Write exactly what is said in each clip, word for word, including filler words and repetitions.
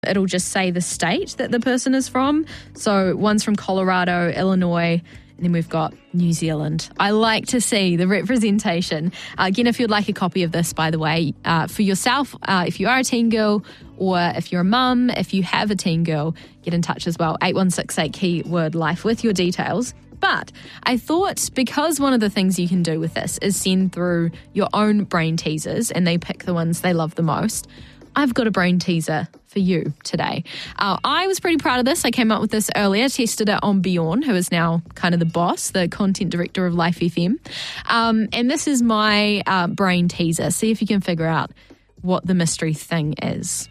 It'll just say the state that the person is from. So one's from Colorado, Illinois, and then we've got New Zealand. I like to see the representation. Uh, again, if you'd like a copy of this, by the way, uh, for yourself, uh, if you are a teen girl or if you're a mum, if you have a teen girl, get in touch as well. eight one six eight keyword life with your details. But I thought because one of the things you can do with this is send through your own brain teasers and they pick the ones they love the most, I've got a brain teaser for you today. Uh, I was pretty proud of this. I came up with this earlier, tested it on Bjorn, who is now kind of the boss, the content director of Life F M. Um, and this is my uh, brain teaser. See if you can figure out what the mystery thing is.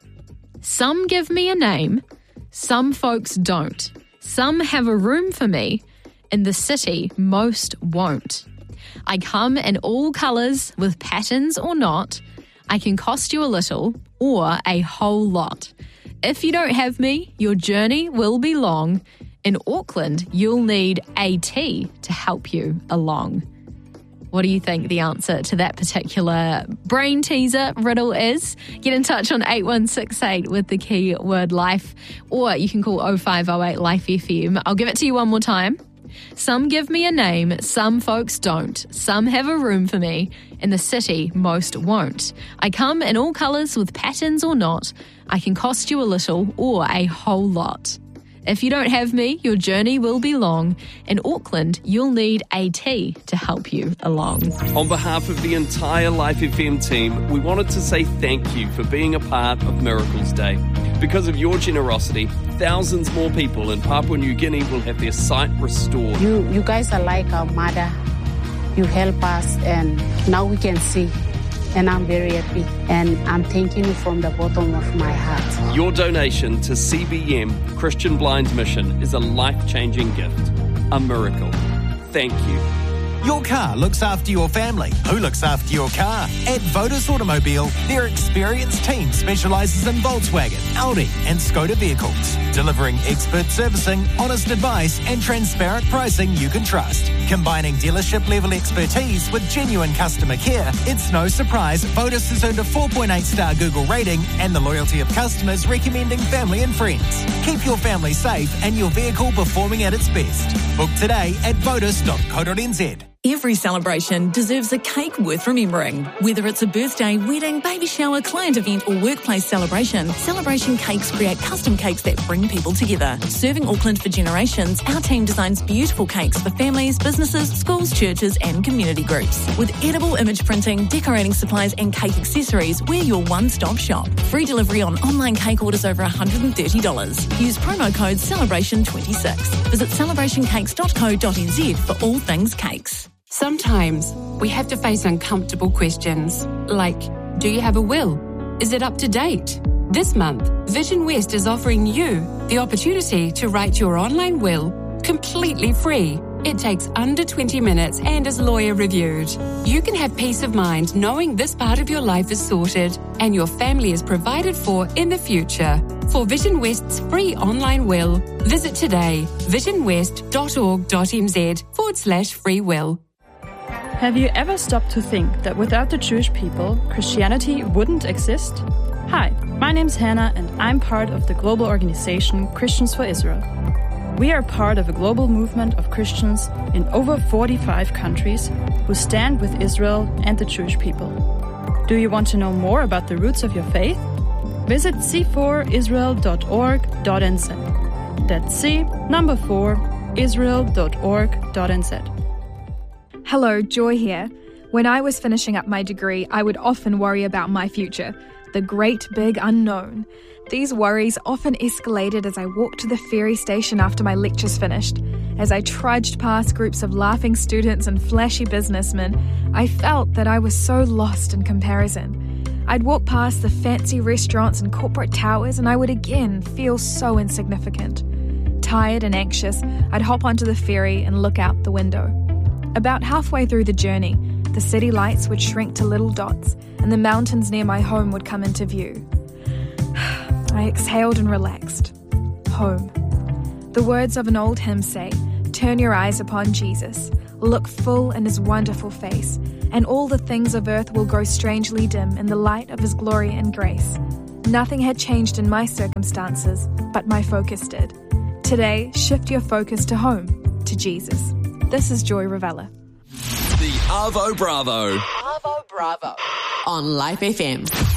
Some give me a name, some folks don't. Some have a room for me. In the city, most won't. I come in all colours with patterns or not. I can cost you a little or a whole lot. If you don't have me, your journey will be long. In Auckland, you'll need A T to help you along. What do you think the answer to that particular brain teaser riddle is? Get in touch on eight one six eight with the keyword life, or you can call oh five oh eight Life F M. I'll give it to you one more time. Some give me a name, some folks don't. Some have a room for me. In the city, most won't. I come in all colours with patterns or not. I can cost you a little or a whole lot. If you don't have me, your journey will be long. In Auckland, you'll need A T to help you along. On behalf of the entire Life F M team, we wanted to say thank you for being a part of Miracles Day. Because of your generosity, thousands more people in Papua New Guinea will have their sight restored. You, you guys are like our mother. You help us, and now we can see. And I'm very happy, and I'm thanking you from the bottom of my heart. Your donation to C B M, Christian Blind Mission, is a life-changing gift, a miracle. Thank you. Your car looks after your family. Who looks after your car? At Votus Automobile, their experienced team specialises in Volkswagen, Audi and Skoda vehicles, delivering expert servicing, honest advice and transparent pricing you can trust. Combining dealership-level expertise with genuine customer care, it's no surprise Votus has earned a four point eight star Google rating and the loyalty of customers recommending family and friends. Keep your family safe and your vehicle performing at its best. Book today at votus dot co dot n z. Every celebration deserves a cake worth remembering. Whether it's a birthday, wedding, baby shower, client event or workplace celebration, Celebration Cakes create custom cakes that bring people together. Serving Auckland for generations, our team designs beautiful cakes for families, businesses, schools, churches and community groups. With edible image printing, decorating supplies and cake accessories, we're your one-stop shop. Free delivery on online cake orders over one hundred thirty dollars. Use promo code celebration twenty-six. Visit celebration cakes dot co dot n z for all things cakes. Sometimes we have to face uncomfortable questions like, do you have a will? Is it up to date? This month, Vision West is offering you the opportunity to write your online will completely free. It takes under twenty minutes and is lawyer reviewed. You can have peace of mind knowing this part of your life is sorted and your family is provided for in the future. For Vision West's free online will, visit today vision west dot org dot n z forward slash free will. Have you ever stopped to think that without the Jewish people, Christianity wouldn't exist? Hi, my name's Hannah and I'm part of the global organization Christians for Israel. We are part of a global movement of Christians in over forty-five countries who stand with Israel and the Jewish people. Do you want to know more about the roots of your faith? Visit c four israel dot org dot n z. That's C, number four, israel dot org dot n z. Hello, Joy here. When I was finishing up my degree, I would often worry about my future, the great big unknown. These worries often escalated as I walked to the ferry station after my lectures finished. As I trudged past groups of laughing students and flashy businessmen, I felt that I was so lost in comparison. I'd walk past the fancy restaurants and corporate towers and I would again feel so insignificant. Tired and anxious, I'd hop onto the ferry and look out the window. About halfway through the journey, the city lights would shrink to little dots and the mountains near my home would come into view. I exhaled and relaxed. Home. The words of an old hymn say, "Turn your eyes upon Jesus, look full in his wonderful face, and all the things of earth will grow strangely dim in the light of his glory and grace." Nothing had changed in my circumstances, but my focus did. Today, shift your focus to home, to Jesus. This is Joy Ravella. The Arvo Bravo. Arvo Bravo. On Life F M.